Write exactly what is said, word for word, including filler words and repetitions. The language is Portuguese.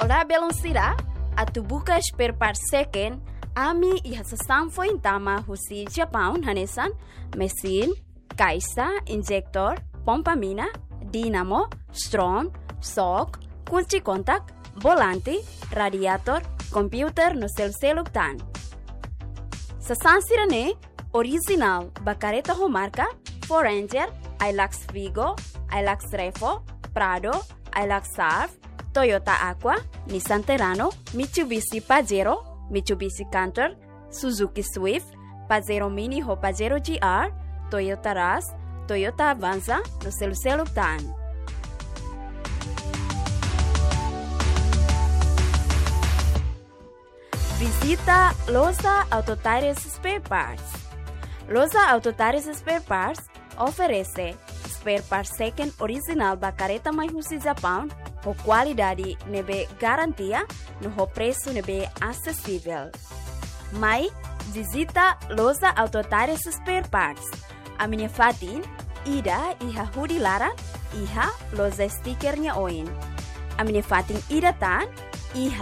Olá, Beloncira, a tu busca spare part second, ami e hasasang foi intama husi Japão, hanesan, mesin, caixa, injector, pompa mina, dinamo, strom, sock, kunci kontak, volante, radiator, computer no seu celuktan. Sasansira ne original bacareta ho marca Foranger, Hilux Vigo, Hilux Revo, Prado, Hilux Surf, Toyota Aqua, Nissan Terrano, Mitsubishi Pajero, Mitsubishi Canter, Suzuki Swift, Pajero Mini ho Pajero G R, Toyota Rush, Toyota Avanza no seu celuktan. Visita Loja Autotires Spare Parts. Loja Autotires Spare Parts oferece spare parts second original bacareta mais no Japão, com qualidade nebe garantia, no preço nebe acessível. Mas visita Loja Autotires Spare Parts. A minha fatin, ida iha hudi laran, iha loja stickernya oin. A minha fatin ida tan, iha